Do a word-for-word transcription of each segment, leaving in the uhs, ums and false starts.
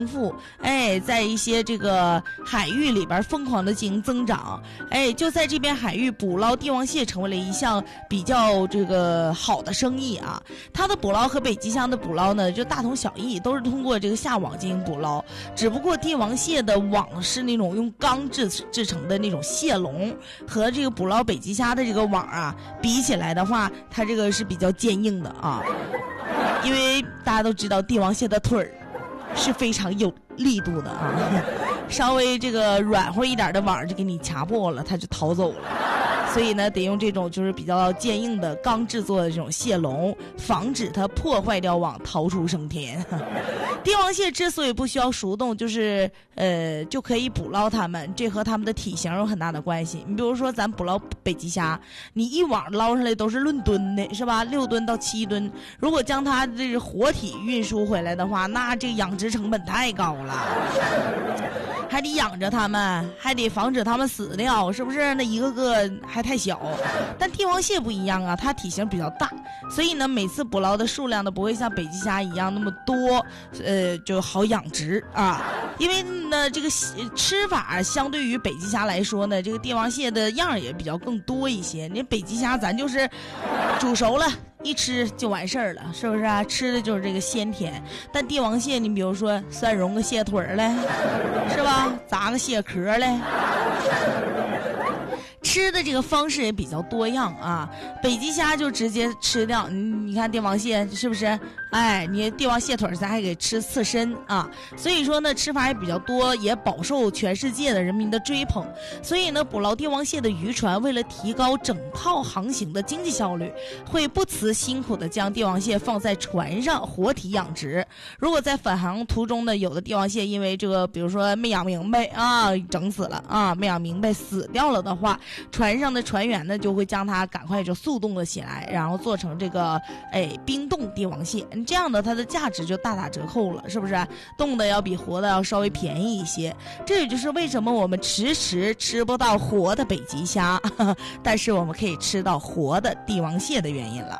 富，哎，在一些这个海域里边疯狂的进行增长，哎，就在这边海域捕捞帝王蟹成为了一项比较这个好的生意啊。它的捕捞和北极虾的捕捞呢，就大同小异，都是通过这个下网进行捕捞，只不过帝王蟹的网是那种用钢制制成的那种蟹笼，和这个捕捞北极虾的这个网啊比起来的话，它这个是比较坚硬的啊，因为大家都知道帝王蟹的腿儿是非常有力度的啊，稍微这个软和一点的网就给你掐破了，它就逃走了。所以呢，得用这种就是比较坚硬的钢制作的这种蟹笼，防止它破坏掉网，逃出升天。帝王蟹之所以不需要熟冻，就是呃就可以捕捞它们，这和它们的体型有很大的关系。你比如说咱捕捞北极虾，你一网捞上来都是论吨的，是吧？六吨到七吨，如果将它这个活体运输回来的话，那这养殖成本太高了。还得养着它们，还得防止它们死掉，是不是？那一个个还太小。但帝王蟹不一样啊，它体型比较大，所以呢，每次捕捞的数量呢不会像北极虾一样那么多，呃，就好养殖啊。因为呢，这个吃法相对于北极虾来说呢，这个帝王蟹的样也比较更多一些。你北极虾咱就是煮熟了，一吃就完事儿了，是不是啊？吃的就是这个鲜甜。但帝王蟹，你比如说蒜蓉个蟹腿嘞，是吧？砸个蟹壳嘞。吃的这个方式也比较多样啊，北极虾就直接吃掉，你你看帝王蟹是不是？哎，你帝王蟹腿咱还给吃刺身啊，所以说呢，吃法也比较多，也饱受全世界的人民的追捧。所以呢，捕捞帝王蟹的渔船为了提高整套航行的经济效率，会不辞辛苦的将帝王蟹放在船上活体养殖。如果在返航途中呢，有的帝王蟹因为这个，比如说没养明白啊，整死了啊，没养明白死掉了的话，船上的船员呢就会将它赶快就速冻了起来，然后做成这个哎冰冻帝王蟹，这样的它的价值就大打折扣了，是不是？冻的要比活的要稍微便宜一些，这也就是为什么我们迟迟吃不到活的北极虾，呵呵，但是我们可以吃到活的帝王蟹的原因了。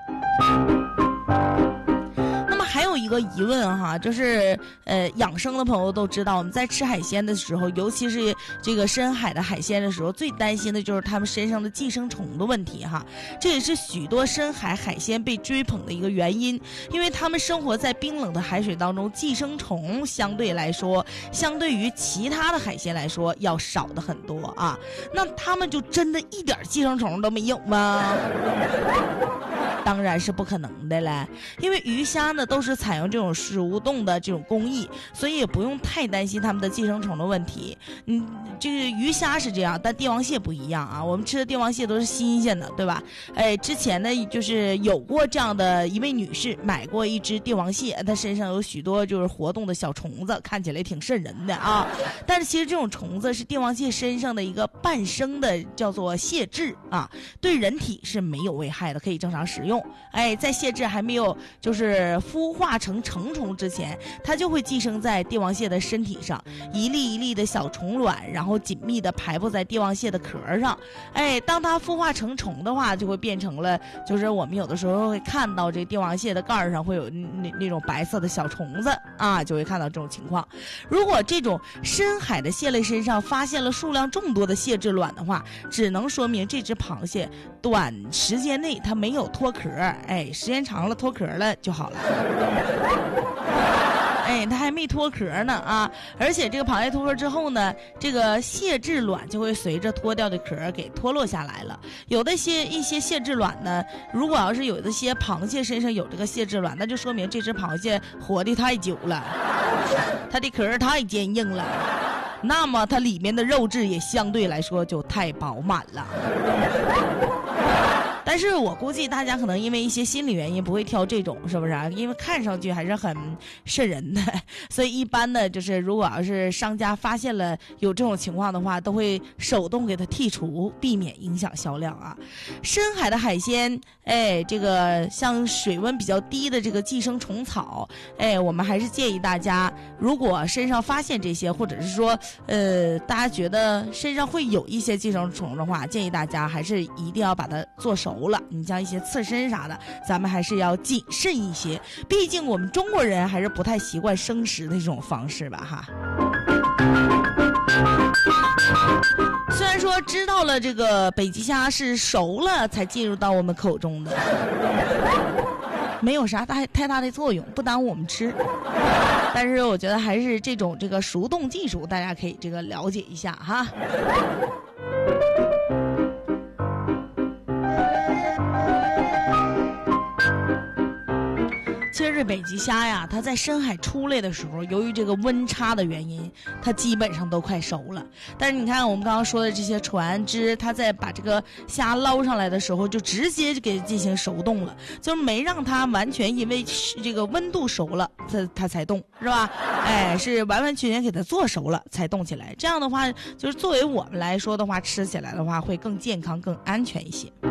还有一个疑问哈，就是呃，养生的朋友都知道，我们在吃海鲜的时候，尤其是这个深海的海鲜的时候，最担心的就是它们身上的寄生虫的问题哈。这也是许多深海海鲜被追捧的一个原因，因为它们生活在冰冷的海水当中，寄生虫相对来说，相对于其他的海鲜来说要少的很多啊。那它们就真的一点寄生虫都没有吗？当然是不可能的了，因为鱼虾呢都是采用这种熟冻的这种工艺，所以也不用太担心它们的寄生虫的问题。嗯，这个鱼虾是这样，但帝王蟹不一样啊。我们吃的帝王蟹都是新鲜的，对吧？哎，之前呢就是有过这样的一位女士买过一只帝王蟹，她身上有许多就是活动的小虫子，看起来挺瘆人的啊。但是其实这种虫子是帝王蟹身上的一个半生的，叫做蟹质啊，对人体是没有危害的，可以正常使用。哎，在蟹质还没有就是孵化成成虫之前，它就会寄生在帝王蟹的身体上，一粒一粒的小虫卵，然后紧密的排布在帝王蟹的壳上。哎，当它孵化成虫的话，就会变成了，就是我们有的时候会看到这帝王蟹的盖上会有那那种白色的小虫子啊，就会看到这种情况。如果这种深海的蟹类身上发现了数量众多的蟹质卵的话，只能说明这只螃蟹短时间内它没有脱壳，哎，时间长了脱壳了就好了。哎，它还没脱壳呢啊！而且这个螃蟹脱壳之后呢，这个蟹质卵就会随着脱掉的壳给脱落下来了。有的些一些蟹质卵呢，如果要是有的些螃蟹身上有这个蟹质卵，那就说明这只螃蟹活得太久了，它的壳太坚硬了，那么它里面的肉质也相对来说就太饱满了。但是我估计大家可能因为一些心理原因不会挑这种，是不是啊？因为看上去还是很瘆人的，所以一般的就是如果要是商家发现了有这种情况的话，都会手动给它剔除，避免影响销量啊。深海的海鲜，哎，这个像水温比较低的这个寄生虫草，哎，我们还是建议大家，如果身上发现这些，或者是说呃大家觉得身上会有一些寄生虫的话，建议大家还是一定要把它做熟。 熟了，你像一些刺身啥的，咱们还是要谨慎一些，毕竟我们中国人还是不太习惯生食的这种方式吧哈。虽然说知道了这个北极虾是熟了才进入到我们口中的，没有啥太太大的作用，不耽误我们吃。但是我觉得还是这种这个熟冻技术，大家可以这个了解一下哈。其实这北极虾呀，它在深海出来的时候，由于这个温差的原因，它基本上都快熟了。但是你看我们刚刚说的这些船只，它在把这个虾捞上来的时候，就直接就给进行熟冻了，就是没让它完全因为这个温度熟了，它它才冻，是吧？哎，是完完全全给它做熟了才冻起来。这样的话，就是作为我们来说的话，吃起来的话会更健康、更安全一些。